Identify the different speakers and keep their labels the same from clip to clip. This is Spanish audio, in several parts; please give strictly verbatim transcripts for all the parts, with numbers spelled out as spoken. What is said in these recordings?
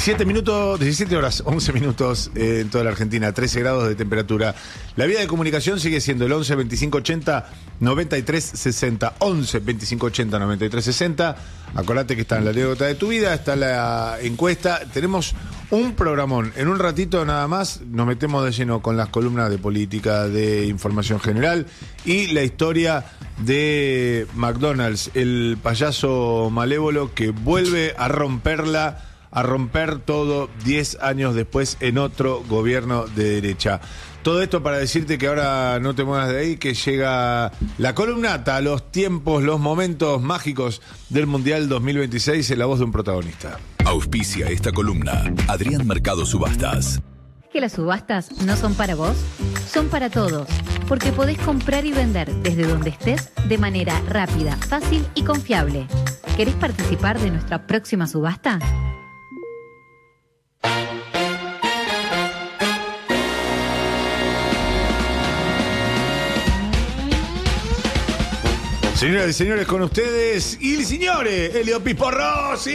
Speaker 1: diecisiete minutos, diecisiete horas, once minutos eh, en toda la Argentina, trece grados de temperatura. La vía de comunicación sigue siendo el once veinticinco ochenta noventa y tres sesenta. once veinticinco ochenta noventa y tres sesenta. Acordate que está en la anécdota de tu vida, está la encuesta. Tenemos un programón. En un ratito nada más nos metemos de lleno con las columnas de política, de información general y la historia de McDonald's, el payaso malévolo que vuelve a romperla, a romper todo diez años después en otro gobierno de derecha. Todo esto para decirte que ahora no te muevas de ahí, que llega la columnata, los tiempos, los momentos mágicos del Mundial dos mil veintiséis en la voz de un protagonista.
Speaker 2: Auspicia esta columna Adrián Mercado Subastas.
Speaker 3: ¿Que las subastas no son para vos? Son para todos, porque podés comprar y vender desde donde estés de manera rápida, fácil y confiable. ¿Querés participar de nuestra próxima subasta?
Speaker 1: Señoras y señores, con ustedes, il signore, Elio Pipo Rossi.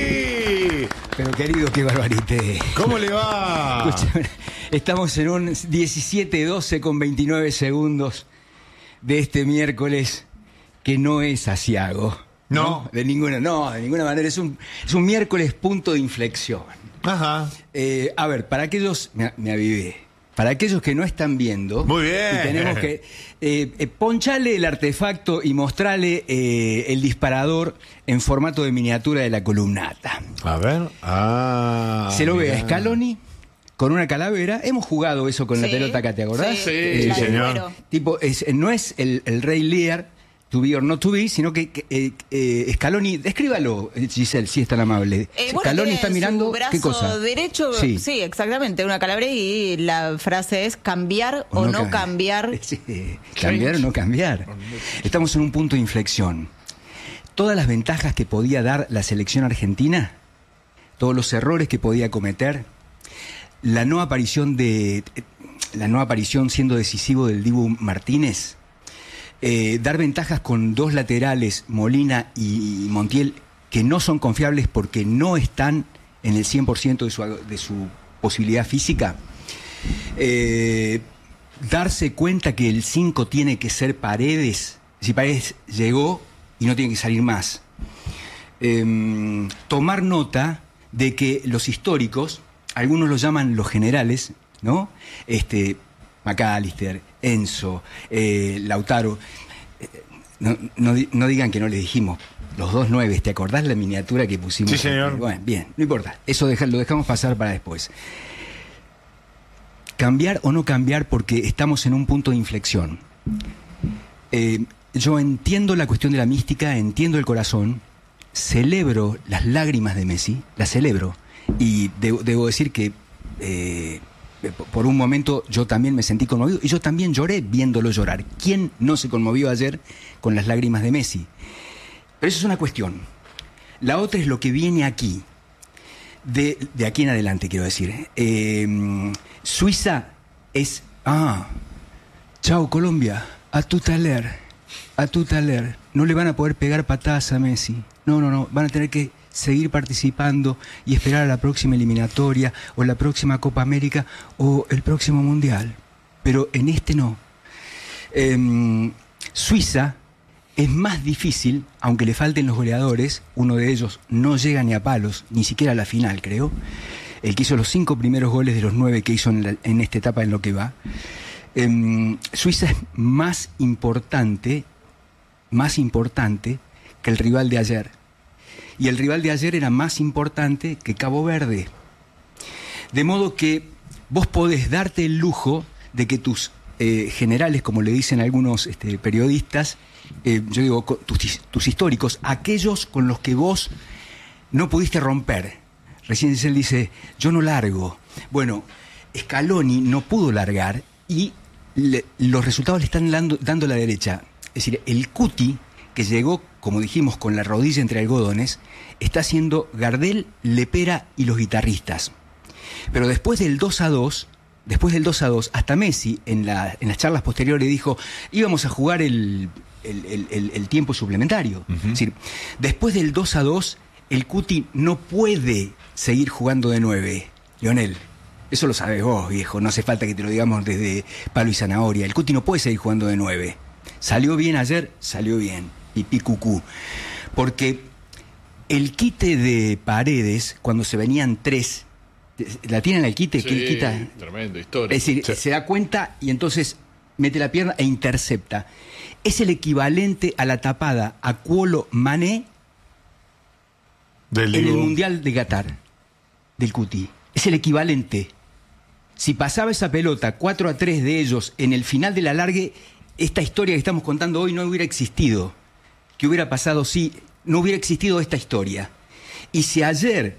Speaker 4: Pero querido, qué barbarité.
Speaker 1: ¿Cómo le va?
Speaker 4: Escucha, estamos en un diecisiete doce con veintinueve segundos de este miércoles que no es asiago.
Speaker 1: No.
Speaker 4: ¿no? De ninguna, no, de ninguna manera. Es un, es un miércoles punto de inflexión.
Speaker 1: Ajá.
Speaker 4: Eh, a ver, para aquellos, me, me avivé. Para aquellos que no están viendo,
Speaker 1: muy bien,
Speaker 4: y tenemos que eh, eh, ponchale el artefacto y mostrarle eh, el disparador en formato de miniatura de la columnata.
Speaker 1: A ver, ah,
Speaker 4: se lo
Speaker 1: mirá.
Speaker 4: ve a Scaloni con una calavera. Hemos jugado eso con
Speaker 5: sí,
Speaker 4: la pelota acá, ¿te acordás?
Speaker 5: Sí,
Speaker 1: sí,
Speaker 5: la de
Speaker 1: señor.
Speaker 5: cuero.
Speaker 4: Tipo, es, no es el, el Rey Lear, to be or not to be, sino que, que eh, eh, Scaloni, descríbalo, Giselle, si es tan amable.
Speaker 5: Eh, bueno,
Speaker 4: Scaloni
Speaker 5: tiene
Speaker 4: está mirando,
Speaker 5: su brazo
Speaker 4: ¿qué cosa?
Speaker 5: derecho,
Speaker 4: Sí.
Speaker 5: sí. exactamente, una calavera y la frase es cambiar o,
Speaker 4: O
Speaker 5: no,
Speaker 4: no
Speaker 5: cambiar.
Speaker 4: cambiar. Sí, cambiar o no cambiar. Estamos en un punto de inflexión. Todas las ventajas que podía dar la selección argentina, todos los errores que podía cometer, la no aparición de la no aparición siendo decisivo del Dibu Martínez, eh, dar ventajas con dos laterales, Molina y Montiel, que no son confiables porque no están en el cien por ciento de su, de su posibilidad física. Eh, darse cuenta que el cinco tiene que ser Paredes, si Paredes llegó y no tiene que salir más. Eh, tomar nota de que los históricos, algunos los llaman los generales, ¿no? Este, McAllister, Enzo, eh, Lautaro, eh, no, no, no digan que no les dijimos. Los dos nueves, ¿te acordás la miniatura que pusimos?
Speaker 1: Sí, señor.
Speaker 4: Bueno, bien, no importa. Eso deja, lo dejamos pasar para después. Cambiar o no cambiar porque estamos en un punto de inflexión. Eh, yo entiendo la cuestión de la mística, entiendo el corazón, celebro las lágrimas de Messi, las celebro. Y debo, debo decir que eh, por un momento yo también me sentí conmovido y yo también lloré viéndolo llorar. ¿Quién no se conmovió ayer con las lágrimas de Messi? Pero eso es una cuestión. La otra es lo que viene aquí. De, de aquí en adelante, quiero decir. Eh, Suiza es... Ah, chao Colombia, a tu taler, a tu taler. No le van a poder pegar patadas a Messi. No, no, no. Van a tener que seguir participando y esperar a la próxima eliminatoria o la próxima Copa América o el próximo Mundial. Pero en este no. Eh, Suiza... Es más difícil, aunque le falten los goleadores, uno de ellos no llega ni a palos, ni siquiera a la final, creo. El que hizo los cinco primeros goles de los nueve que hizo en, la, en esta etapa en lo que va. Eh, Suiza es más importante, más importante que el rival de ayer. Y el rival de ayer era más importante que Cabo Verde. De modo que vos podés darte el lujo de que tus eh, generales, como le dicen algunos este, periodistas, Eh, yo digo, tus, tus históricos, aquellos con los que vos no pudiste romper. Recién él dice, yo no largo. Bueno, Scaloni no pudo largar y le, los resultados le están dando, dando la derecha. Es decir, el Cuti, que llegó, como dijimos, con la rodilla entre algodones, está haciendo Gardel, Lepera y los guitarristas. Pero después del dos a dos, después del dos a dos, hasta Messi, en, la, en las charlas posteriores, dijo, íbamos a jugar el... El, el, el, el tiempo suplementario. Uh-huh. Es decir, después del dos a dos, el Cuti no puede seguir jugando de nueve. Lionel, eso lo sabes vos, viejo, no hace falta que te lo digamos desde palo y zanahoria. El Cuti no puede seguir jugando de nueve. Salió bien ayer, salió bien, pipí cucú. Porque el quite de Paredes, cuando se venían tres, ¿la tienen el quite?
Speaker 6: Sí,
Speaker 4: ¿Quién quita?
Speaker 6: tremendo, histórico.
Speaker 4: Es decir,
Speaker 1: Sí.
Speaker 4: se da cuenta y entonces mete la pierna e intercepta. Es el equivalente a la tapada a Cuolo Mané
Speaker 1: Del
Speaker 4: en el
Speaker 1: Dibu.
Speaker 4: Mundial de Qatar, del Cuti. Es el equivalente. Si pasaba esa pelota cuatro a tres de ellos en el final del alargue, esta historia que estamos contando hoy no hubiera existido. ¿Qué hubiera pasado si no hubiera existido esta historia? Y si ayer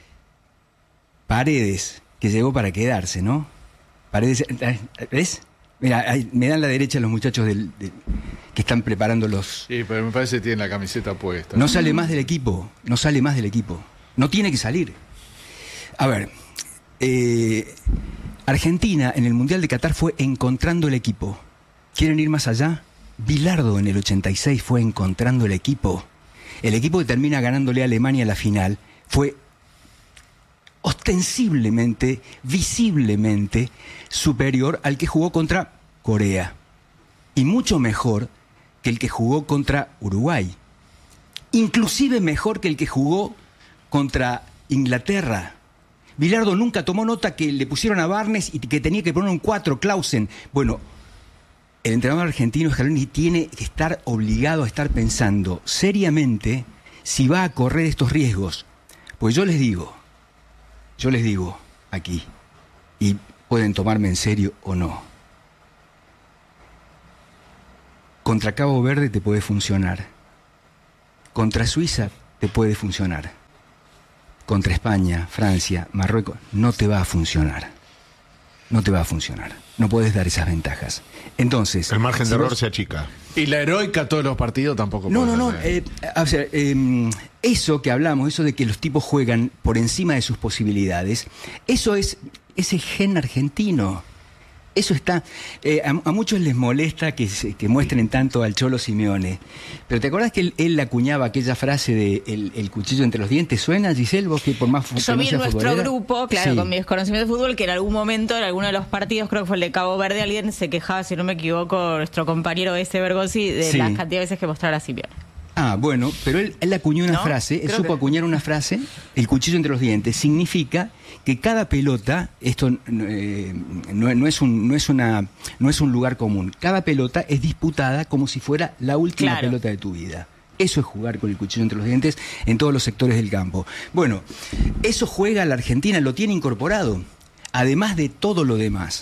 Speaker 4: Paredes, que llegó para quedarse, ¿no? Paredes, ¿ves? Mira, ahí me dan la derecha los muchachos del, del- que están preparando los...
Speaker 6: Sí, pero me parece que tiene la camiseta puesta.
Speaker 4: No sale más del equipo, no sale más del equipo. No tiene que salir. A ver, eh, Argentina en el Mundial de Qatar fue encontrando el equipo. ¿Quieren ir más allá? Bilardo en el ochenta y seis fue encontrando el equipo. El equipo que termina ganándole a Alemania la final fue ostensiblemente, visiblemente superior al que jugó contra Corea. Y mucho mejor que el que jugó contra Uruguay. Inclusive mejor que el que jugó contra Inglaterra. Bilardo nunca tomó nota que le pusieron a Barnes y que tenía que poner un cuatro, Clausen. Bueno, el entrenador argentino Scaloni tiene que estar obligado a estar pensando seriamente si va a correr estos riesgos. Pues yo les digo, yo les digo aquí, y pueden tomarme en serio o no, contra Cabo Verde te puede funcionar, contra Suiza te puede funcionar, contra España, Francia, Marruecos, no te va a funcionar. No te va a funcionar. No puedes dar esas ventajas. Entonces...
Speaker 1: El margen
Speaker 4: si
Speaker 1: de error
Speaker 4: vos-
Speaker 1: se achica.
Speaker 6: Y la heroica todos los partidos tampoco
Speaker 4: No, no,
Speaker 6: puede
Speaker 4: no.
Speaker 6: ser.
Speaker 4: eh, o sea, eh, eso que hablamos, eso de que los tipos juegan por encima de sus posibilidades, eso es ese gen argentino. Eso está... eh, a, a muchos les molesta que, se- que muestren tanto al Cholo Simeone. Pero ¿te acordás que él, él acuñaba aquella frase de el, el cuchillo entre los dientes? ¿Suena, Giselle, vos que por más... que
Speaker 5: Yo
Speaker 4: no
Speaker 5: vi en
Speaker 4: seas
Speaker 5: nuestro
Speaker 4: futbolera?
Speaker 5: grupo, claro,
Speaker 4: Sí.
Speaker 5: con mi desconocimiento de fútbol, que en algún momento, en alguno de los partidos, creo que fue el de Cabo Verde, alguien se quejaba, si no me equivoco, nuestro compañero ese Bergozzi, de
Speaker 4: Sí.
Speaker 5: la cantidad de veces que mostraba a Simeone.
Speaker 4: Ah, bueno, pero él, él acuñó una
Speaker 5: ¿No?
Speaker 4: frase, él
Speaker 5: Creo
Speaker 4: supo
Speaker 5: que-
Speaker 4: acuñar una frase, el cuchillo entre los dientes, significa que cada pelota, esto eh, no, no es un, no, es una, no es un lugar común, cada pelota es disputada como si fuera la última
Speaker 5: Claro.
Speaker 4: pelota de tu vida. Eso es jugar con el cuchillo entre los dientes en todos los sectores del campo. Bueno, eso juega la Argentina, lo tiene incorporado, además de todo lo demás.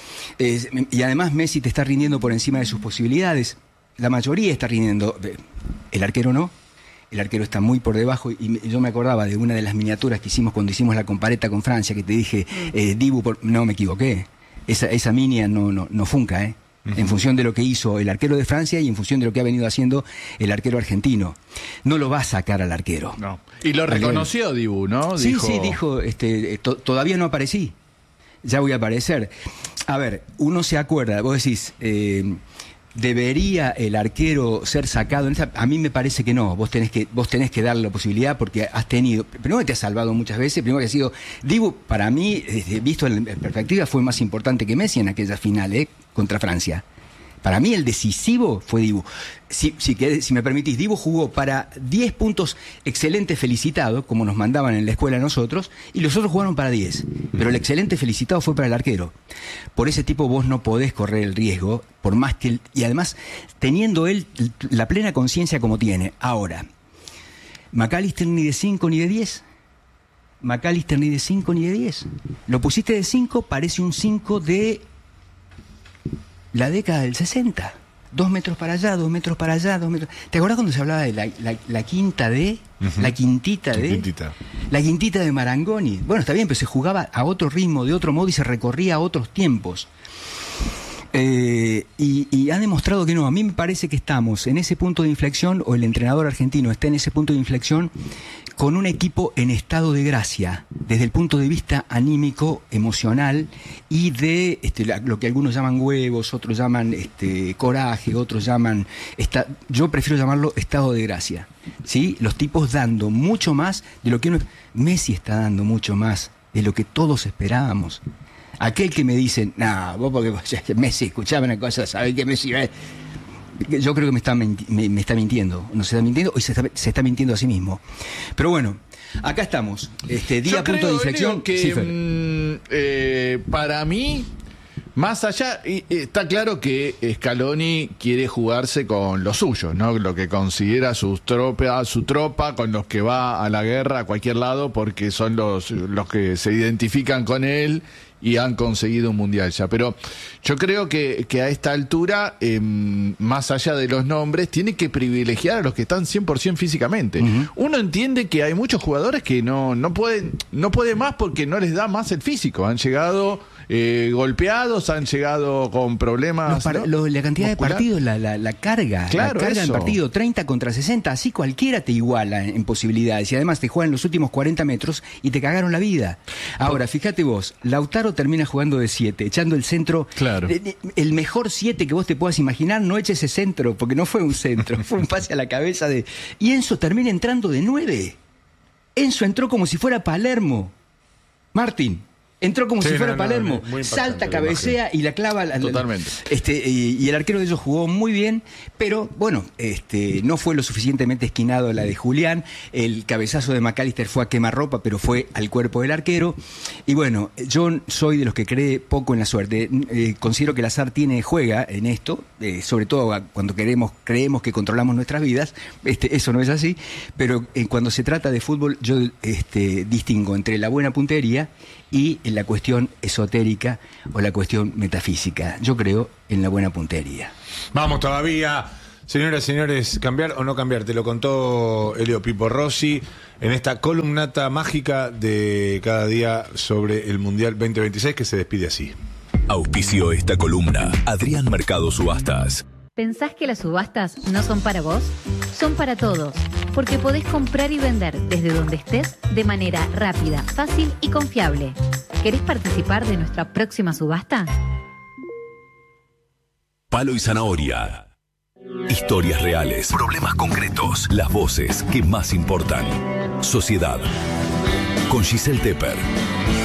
Speaker 4: Eh, y además Messi te está rindiendo por encima de sus posibilidades. La mayoría está rindiendo. El arquero no. El arquero está muy por debajo. Y me- yo me acordaba de una de las miniaturas que hicimos cuando hicimos la compareta con Francia, que te dije, eh, Dibu, por- no me equivoqué. Esa, esa minia no, no, no funca, ¿eh? En función de lo que hizo el arquero de Francia y en función de lo que ha venido haciendo el arquero argentino. No lo va a sacar al arquero.
Speaker 6: No. Y lo
Speaker 4: Al arquero.
Speaker 6: reconoció Dibu, ¿no?
Speaker 4: Sí, sí, dijo, este, eh, to- todavía no aparecí. Ya voy a aparecer. A ver, uno se acuerda, vos decís, eh, ¿debería el arquero ser sacado? En esa- A mí me parece que no. Vos tenés que, vos tenés que darle la posibilidad porque has tenido. Primero que te has salvado muchas veces, primero que has sido. Dibu, para mí, desde- visto en en perspectiva, fue más importante que Messi en aquella final, ¿eh? Contra Francia. Para mí el decisivo fue Dibu. Si, si, querés- si me permitís, Dibu jugó para diez puntos excelente felicitado, como nos mandaban en la escuela a nosotros, y los otros jugaron para diez. Pero el excelente felicitado fue para el arquero. Por ese tipo vos no podés correr el riesgo, por más que... él- y además, teniendo él la plena conciencia como tiene. Ahora, McAllister ni de cinco ni de diez. McAllister ni de cinco ni de diez. Lo pusiste de cinco, parece un cinco de la década del sesenta. Dos metros para allá, dos metros para allá, dos metros. ¿Te acordás cuando se hablaba de la, la- la quinta de? La quintita
Speaker 1: La
Speaker 4: de.
Speaker 1: quintita.
Speaker 4: La quintita de Marangoni. Bueno, está bien, pero se jugaba a otro ritmo, de otro modo y se recorría a otros tiempos. Eh, y, y ha demostrado que no. A mí me parece que estamos en ese punto de inflexión, o el entrenador argentino está en ese punto de inflexión, con un equipo en estado de gracia, desde el punto de vista anímico, emocional y de este, la, lo que algunos llaman huevos, otros llaman este, coraje, otros llaman... Esta, yo prefiero llamarlo estado de gracia. ¿Sí? Los tipos dando mucho más de lo que uno... Messi está dando mucho más de lo que todos esperábamos. Aquel que me dicen, no, nah, vos porque Messi, escuchame una cosa, sabés que Messi... Yo creo que me está, menti- me, me está mintiendo, no se está mintiendo, y se está, se está mintiendo a sí mismo. Pero bueno, acá estamos, este día
Speaker 6: Yo
Speaker 4: punto
Speaker 6: creo,
Speaker 4: de inflexión.
Speaker 6: Leo, que
Speaker 4: Sí, Fer.
Speaker 6: mm, eh, para mí, más allá, y, y está claro que Scaloni quiere jugarse con los suyos, ¿no? Lo que considera sus tropa, su tropa, con los que va a la guerra a cualquier lado, porque son los, los que se identifican con él y han conseguido un mundial ya. Pero yo creo que, que a esta altura, eh, más allá de los nombres, tiene que privilegiar a los que están cien por ciento físicamente. Uh-huh. Uno entiende que hay muchos jugadores que no, no pueden, no pueden más porque no les da más el físico. Han llegado eh, golpeados, han llegado con problemas.
Speaker 4: Los par-
Speaker 6: ¿no?
Speaker 4: lo, la cantidad
Speaker 6: muscular.
Speaker 4: de partidos, la, la, la carga,
Speaker 6: Claro,
Speaker 4: la carga
Speaker 6: eso.
Speaker 4: en partido, treinta contra sesenta, así cualquiera te iguala en, en posibilidades. Y además te juegan los últimos cuarenta metros y te cagaron la vida. Ahora, fíjate vos, Lautaro termina jugando de siete, echando el centro.
Speaker 6: Claro.
Speaker 4: Eh, el mejor siete que vos te puedas imaginar, no eche ese centro, porque no fue un centro, fue un pase a la cabeza de... Y Enzo termina entrando de nueve. Enzo entró como si fuera Palermo. Martín. Entró como
Speaker 1: Sí,
Speaker 4: si fuera
Speaker 1: no, no,
Speaker 4: Palermo,
Speaker 1: no, muy impactante
Speaker 4: salta,
Speaker 1: la
Speaker 4: cabecea y la clava. La,
Speaker 6: Totalmente.
Speaker 4: Este, y, y el arquero de ellos jugó muy bien, pero bueno, este, no fue lo suficientemente esquinado la de Julián. El cabezazo de McAllister fue a quemarropa, pero fue al cuerpo del arquero. Y bueno, yo soy de los que cree poco en la suerte. Eh, considero que el azar tiene, juega en esto, eh, sobre todo cuando queremos, creemos que controlamos nuestras vidas. Este, eso no es así, pero eh, cuando se trata de fútbol, yo este, distingo entre la buena puntería y en la cuestión esotérica o la cuestión metafísica. Yo creo en la buena puntería.
Speaker 1: Vamos todavía, señoras y señores, cambiar o no cambiar. Te lo contó Elio Pipo Rossi en esta columnata mágica de cada día sobre el Mundial veinte veintiséis, que se despide así.
Speaker 2: Auspició esta columna Adrián Mercado Subastas.
Speaker 3: ¿Pensás que las subastas no son para vos? Son para todos, porque podés comprar y vender desde donde estés de manera rápida, fácil y confiable. ¿Querés participar de nuestra próxima subasta?
Speaker 2: Palo y zanahoria. Historias reales, problemas concretos, las voces que más importan. Sociedad. Con Giselle Tepper.